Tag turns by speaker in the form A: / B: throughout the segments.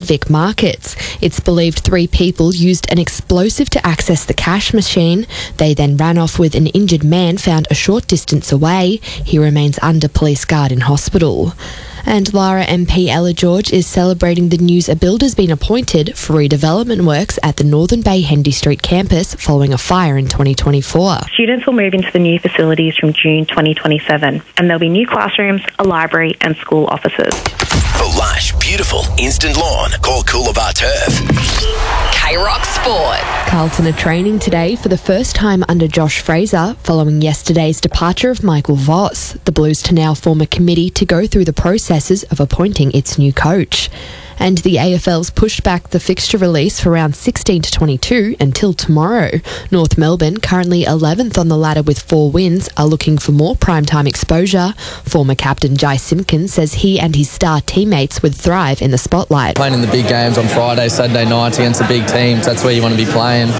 A: Vic markets. It's believed 3 people used an explosive to access the cash machine. They then ran off with an injured man found a short distance away. He remains under police guard in hospital. And Lara MP Ella George is celebrating the news a builder's been appointed for redevelopment works at the Northern Bay Hendy Street campus following a fire in 2024.
B: Students will move into the new facilities from June 2027, and there'll be new classrooms, a library and school offices.
C: For lush, beautiful, instant lawn, call Coolabah Turf.
D: K-Rock Sport.
A: Carlton are training today for the first time under Josh Fraser following yesterday's departure of Michael Voss. The Blues to now form a committee to go through the processes of appointing its new coach. And the AFL's pushed back the fixture release for round 16 to 22 until tomorrow. North Melbourne, currently 11th on the ladder with 4 wins, are looking for more primetime exposure. Former captain Jai Simpkins says he and his star teammates would thrive in the spotlight.
E: Playing in the big games on Friday, Saturday nights against the big teams, that's where you want to be playing.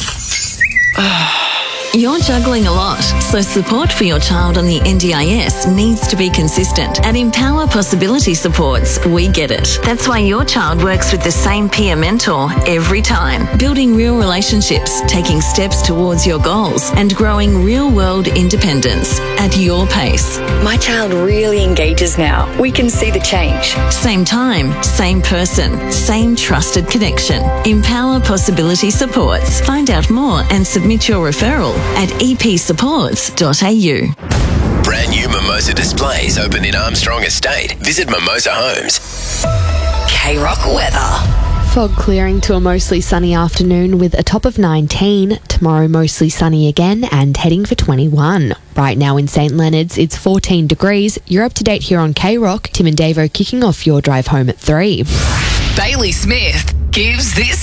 D: You're juggling a lot, so support for your child on the NDIS needs to be consistent. At Empower Possibility Supports, we get it. That's why your child works with the same peer mentor every time, building real relationships, taking steps towards your goals, and growing real-world independence at your pace.
F: My child really engages now. We can see the change.
D: Same time, same person, same trusted connection. Empower Possibility Supports. Find out more and submit your referral at epsupports.au.
C: Brand new Mimosa displays open in Armstrong Estate. Visit Mimosa Homes.
D: K-Rock weather.
A: Fog clearing to a mostly sunny afternoon with a top of 19. Tomorrow mostly sunny again and heading for 21. Right now in St Leonard's it's 14 degrees. You're up to date here on K-Rock. Tim and Davo kicking off your drive home at 3.
D: Bailey Smith gives this